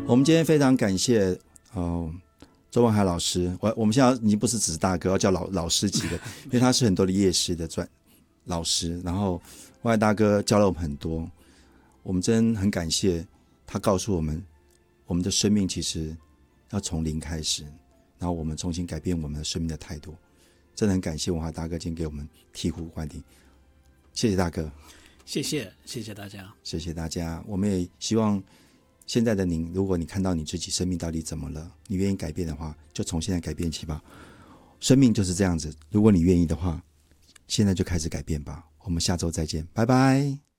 我们今天非常感谢周文海老师，我们现在已经不是只是大哥，要叫老师级的，因为他是很多的业师的老师，然后文海大哥教了我们很多，我们真很感谢他告诉我们，我们的生命其实要从零开始，然后我们重新改变我们的生命的态度，真的很感谢文海大哥今天给我们醍醐灌顶，谢谢大哥， 谢谢大家， 谢谢大家，我们也希望现在的您，如果你看到你自己生命到底怎么了，你愿意改变的话，就从现在改变起吧。生命就是这样子，如果你愿意的话，现在就开始改变吧。我们下周再见，拜拜。